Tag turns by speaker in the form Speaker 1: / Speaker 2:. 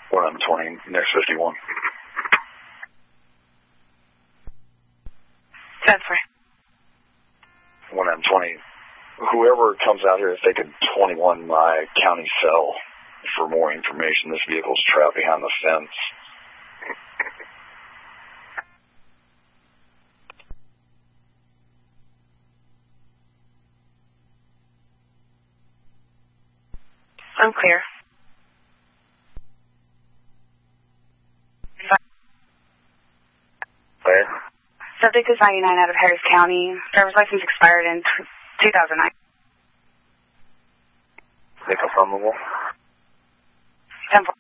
Speaker 1: 1M20, next 51.
Speaker 2: 10-3.
Speaker 1: 1M20. Whoever comes out here, if they could 21 my county cell for more information. This vehicle's trapped behind the fence.
Speaker 2: I'm clear.
Speaker 1: Where?
Speaker 2: Subject is 99 out of Harris County. Driver's license expired in 2009.
Speaker 1: Make a flammable.
Speaker 2: 10-4.